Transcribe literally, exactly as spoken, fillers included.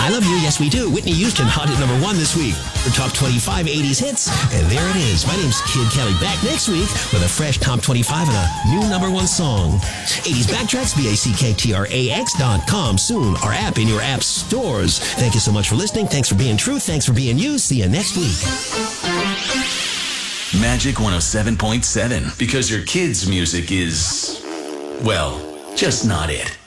I Love You, Yes We Do. Whitney Houston, hot at number one this week. For Top twenty-five eighties hits. And there it is. My name's Kid Kelly. Back next week with a fresh Top twenty-five and a new number one song. eighties Backtracks, B A C K T R A X dot com. Soon, our app in your app stores. Thank you so much for listening. Thanks for being true. Thanks for being you. See you next week. Magic one oh seven point seven. Because your kids' music is, well, just not it.